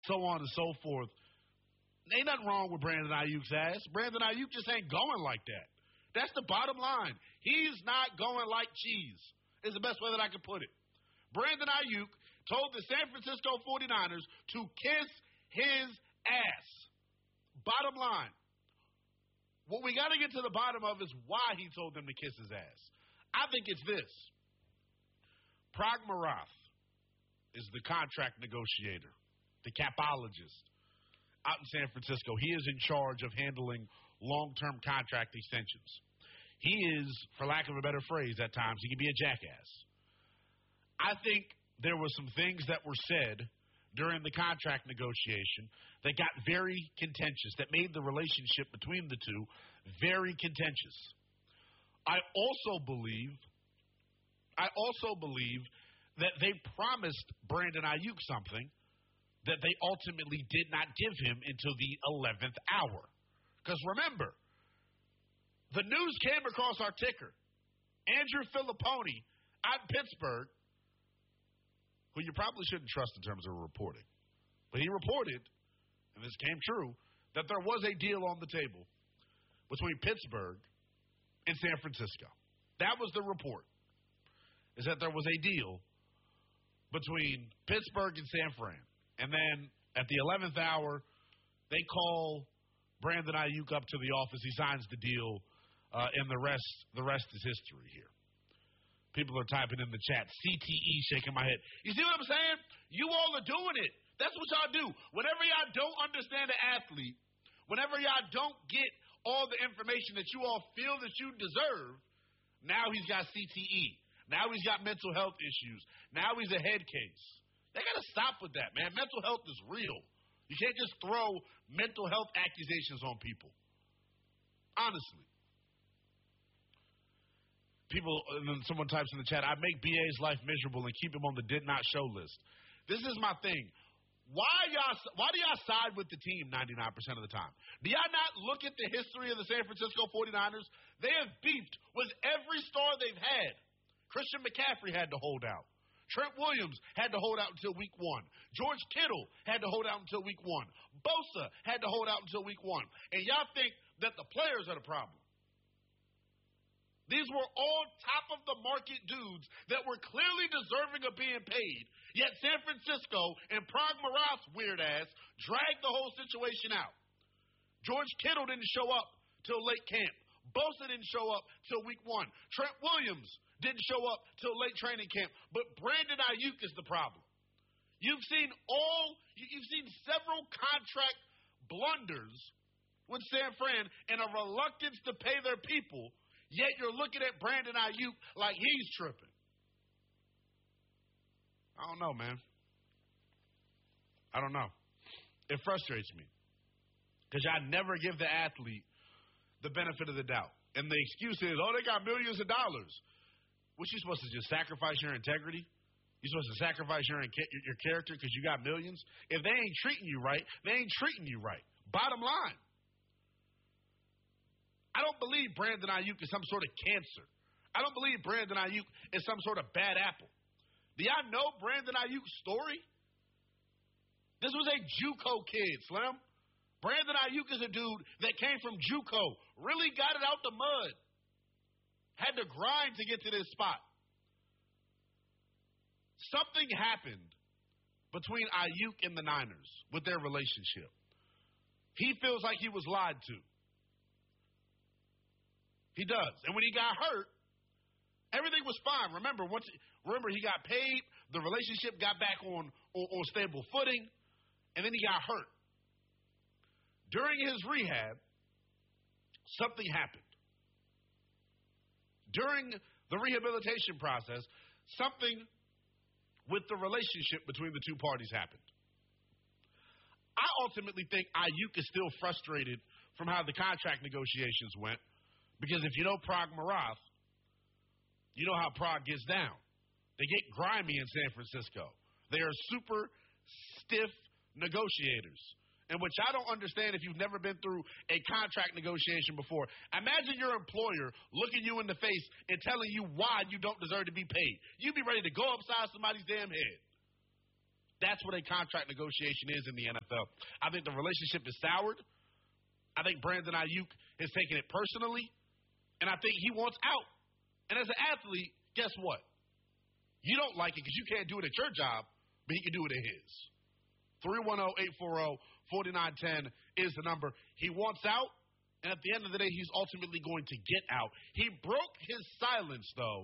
so on and so forth. Ain't nothing wrong with Brandon Ayuk's ass. Brandon Ayuk just ain't going like that. That's the bottom line. He's not going like cheese, is the best way that I can put it. Brandon Ayuk told the San Francisco 49ers to kiss his ass. Bottom line. What we got to get to the bottom of is why he told them to kiss his ass. I think it's this. Prague Marath is the contract negotiator, the capologist out in San Francisco. He is in charge of handling long-term contract extensions. He is, for lack of a better phrase at times, he can be a jackass. I think there were some things that were said during the contract negotiation that got very contentious, that made the relationship between the two very contentious. I also believe that they promised Brandon Ayuk something that they ultimately did not give him until the 11th hour. Because remember, the news came across our ticker. Andrew Filippone out in Pittsburgh, who you probably shouldn't trust in terms of reporting. But he reported, and this came true, that there was a deal on the table between Pittsburgh and San Francisco. That was the report, is that there was a deal between Pittsburgh and San Fran. And then at the 11th hour, they call Brandon Ayuk up to the office. He signs the deal, and the rest is history here. People are typing in the chat, CTE, shaking my head. You see what I'm saying? You all are doing it. That's what y'all do. Whenever y'all don't understand an athlete, whenever y'all don't get all the information that you all feel that you deserve, now he's got CTE. Now he's got mental health issues. Now he's a head case. They got to stop with that, man. Mental health is real. You can't just throw mental health accusations on people. Honestly. People, and then someone types in the chat, I make BA's life miserable and keep him on the did not show list. This is my thing. Why do y'all side with the team 99% of the time? Do y'all not look at the history of the San Francisco 49ers? They have beefed with every star they've had. Christian McCaffrey had to hold out. Trent Williams had to hold out until week 1. George Kittle had to hold out until week 1. Bosa had to hold out until week 1. And y'all think that the players are the problem. These were all top-of-the-market dudes that were clearly deserving of being paid, yet San Francisco and Prague Marath's weird ass dragged the whole situation out. George Kittle didn't show up till late camp. Bosa didn't show up till week 1. Trent Williams didn't show up till late training camp. But Brandon Ayuk is the problem. You've seen several contract blunders with San Fran and a reluctance to pay their people. Yet you're looking at Brandon Ayuk like he's tripping. I don't know, man. I don't know. It frustrates me. Because I never give the athlete the benefit of the doubt. And the excuse is, they got millions of dollars. What, you supposed to just sacrifice your integrity? You supposed to sacrifice your character because you got millions? If they ain't treating you right, they ain't treating you right. Bottom line. I don't believe Brandon Ayuk is some sort of cancer. I don't believe Brandon Ayuk is some sort of bad apple. Do y'all know Brandon Ayuk's story? This was a JUCO kid, Slim. Brandon Ayuk is a dude that came from JUCO, really got it out the mud, had to grind to get to this spot. Something happened between Ayuk and the Niners with their relationship. He feels like he was lied to. He does. And when he got hurt, everything was fine. Remember, he got paid, the relationship got back on stable footing, and then he got hurt. During his rehab, something happened. During the rehabilitation process, something with the relationship between the two parties happened. I ultimately think Ayuk is still frustrated from how the contract negotiations went. Because if you know Prague Marath, you know how Prague gets down. They get grimy in San Francisco. They are super stiff negotiators. And which I don't understand if you've never been through a contract negotiation before. Imagine your employer looking you in the face and telling you why you don't deserve to be paid. You'd be ready to go upside somebody's damn head. That's what a contract negotiation is in the NFL. I think the relationship is soured. I think Brandon Ayuk has taken it personally, and I think he wants out. And as an athlete, guess what? You don't like it because you can't do it at your job, but he can do it at his. 310-840-4910 is the number. He wants out, and at the end of the day, he's ultimately going to get out. He broke his silence, though,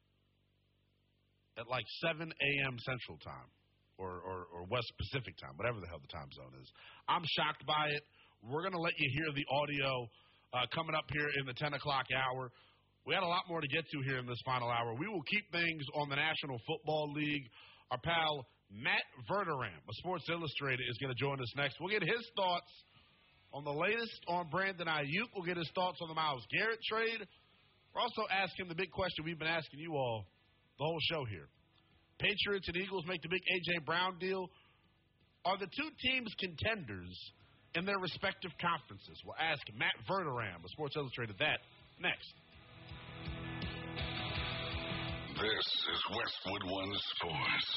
at like 7 a.m. Central Time or West Pacific Time, whatever the hell the time zone is. I'm shocked by it. We're going to let you hear the audio coming up here in the 10 o'clock hour. We had a lot more to get to here in this final hour. We will keep things on the National Football League. Our pal Matt Verderame of Sports Illustrated is going to join us next. We'll get his thoughts on the latest on Brandon Ayuk. We'll get his thoughts on the Myles Garrett trade. We'll also ask him the big question we've been asking you all the whole show here. Patriots and Eagles make the big A.J. Brown deal. Are the two teams contenders in their respective conferences? We'll ask Matt Verderame of Sports Illustrated that next. This is Westwood One Sports.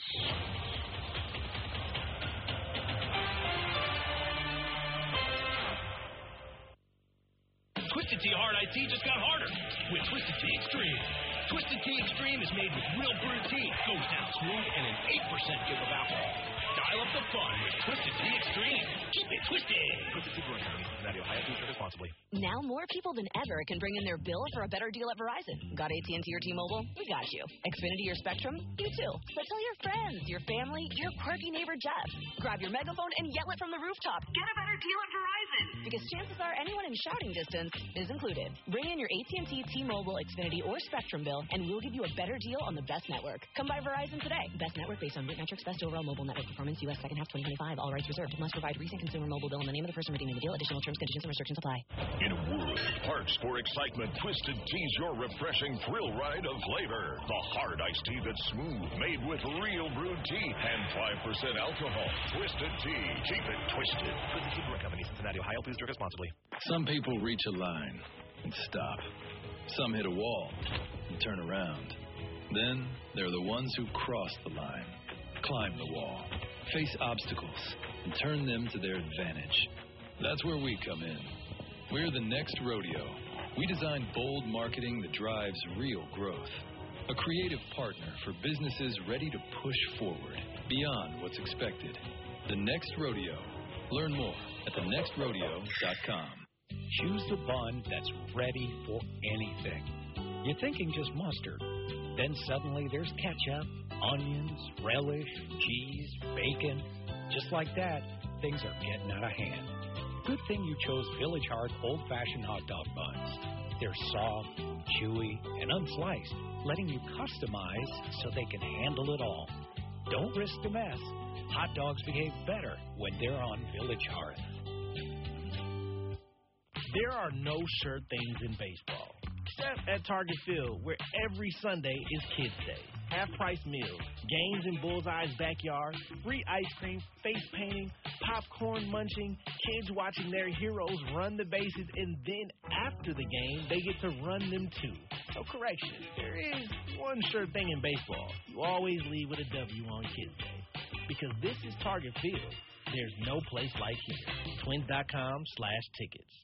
Twisted Tea Hard IT just got harder with Twisted Tea Extreme. Twisted Tea Extreme is made with real brewed tea, goes down smooth, and an 8% give of alcohol. Dial up the fun with Twisted Tea Extreme. Keep it twisted. Twisted Tea Brewing Company, Cincinnati, Ohio. Please drink responsibly. Now more people than ever can bring in their bill for a better deal at Verizon. Got AT&T or T-Mobile? We got you. Xfinity or Spectrum? You too. But tell your friends, your family, your quirky neighbor Jeff. Grab your megaphone and yell it from the rooftop. Get a better deal at Verizon. Because chances are anyone in shouting distance is included. Bring in your AT&T, T-Mobile, Xfinity, or Spectrum bill, and we'll give you a better deal on the best network. Come by Verizon today. Best network based on root metrics, best overall mobile network performance, U.S. second half 2025. All rights reserved. Must provide recent consumer mobile bill and the name of the person redeeming the deal. Additional terms, conditions, and restrictions apply. In a world of parts for excitement, Twisted Tea's your refreshing thrill ride of flavor. The hard iced tea that's smooth, made with real brewed tea and 5% alcohol. Twisted Tea. Keep it twisted. Twisted Tea Brewing Company, Cincinnati, Ohio. Please drink responsibly. Some people reach a line and stop. Some hit a wall and turn around. Then there are the ones who cross the line, climb the wall, face obstacles, and turn them to their advantage. That's where we come in. We're the next rodeo. We design bold marketing that drives real growth. A creative partner for businesses ready to push forward beyond what's expected. The Next Rodeo. Learn more at thenextrodeo.com. Choose the bun that's ready for anything. You're thinking just mustard. Then suddenly there's ketchup, onions, relish, cheese, bacon. Just like that, things are getting out of hand. Good thing you chose Village Heart old-fashioned hot dog buns. They're soft, chewy, and unsliced, letting you customize so they can handle it all. Don't risk the mess. Hot dogs behave better when they're on Village Hearth. There are no sure things in baseball, except at Target Field, where every Sunday is Kids Day. Half-price meals, games in Bullseye's backyard, free ice cream, face painting, popcorn munching, kids watching their heroes run the bases, and then after the game, they get to run them too. So correction, there is one sure thing in baseball. You always leave with a W on Kids Day. Because this is Target Field. There's no place like here. Twins.com/tickets.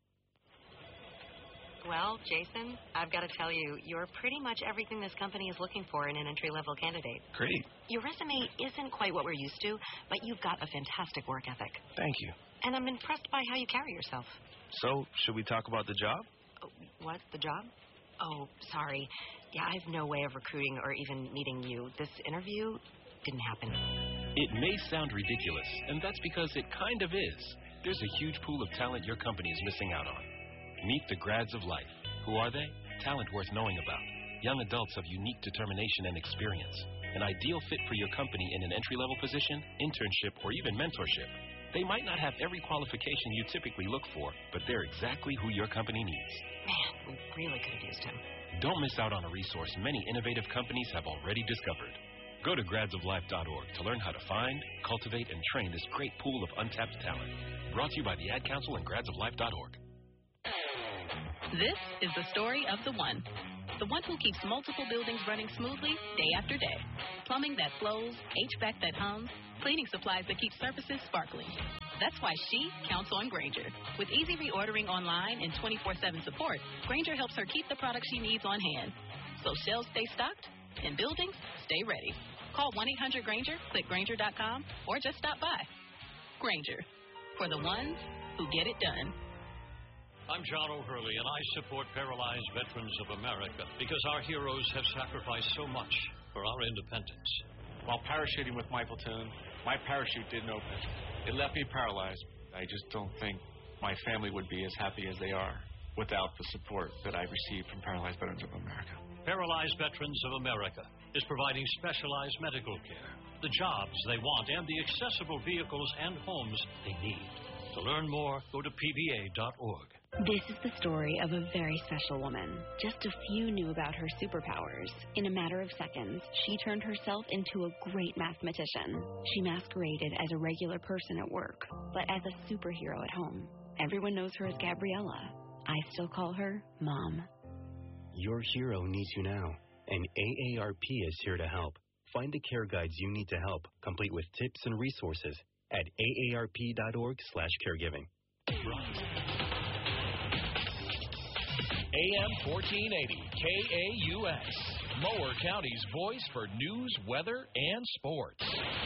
Well, Jason, I've got to tell you, you're pretty much everything this company is looking for in an entry-level candidate. Great. Your resume isn't quite what we're used to, but you've got a fantastic work ethic. Thank you. And I'm impressed by how you carry yourself. So, should we talk about the job? What? The job? Oh, sorry. Yeah, I have no way of recruiting or even meeting you. This interview didn't happen. It may sound ridiculous, and that's because it kind of is. There's a huge pool of talent your company is missing out on. Meet the grads of life. Who are they? Talent worth knowing about. Young adults of unique determination and experience. An ideal fit for your company in an entry-level position, internship, or even mentorship. They might not have every qualification you typically look for, but they're exactly who your company needs. Man, we really could have used him. Don't miss out on a resource many innovative companies have already discovered. Go to gradsoflife.org to learn how to find, cultivate, and train this great pool of untapped talent. Brought to you by the Ad Council and gradsoflife.org. This is the story of the one who keeps multiple buildings running smoothly day after day. Plumbing that flows, HVAC that hums, Cleaning supplies that keep surfaces sparkling. That's why she counts on Grainger. With easy reordering online and 24/7 support, Grainger helps her keep the products she needs on hand. So shelves stay stocked and buildings stay ready. Call 1-800-GRAINGER, click Grainger.com, or just stop by. Grainger, for the ones who get it done. I'm John O'Hurley, and I support Paralyzed Veterans of America because our heroes have sacrificed so much for our independence. While parachuting with my platoon, my parachute didn't open. It left me paralyzed. I just don't think my family would be as happy as they are without the support that I received from Paralyzed Veterans of America. Paralyzed Veterans of America is providing specialized medical care, the jobs they want, and the accessible vehicles and homes they need. To learn more, go to pva.org. This is the story of a very special woman. Just a few knew about her superpowers. In a matter of seconds, she turned herself into a great mathematician. She masqueraded as a regular person at work, but as a superhero at home. Everyone knows her as Gabriella. I still call her Mom. Your hero needs you now, and AARP is here to help. Find the care guides you need to help, complete with tips and resources at aarp.org/caregiving. AM 1480, KAUX, Mower County's voice for news, weather, and sports.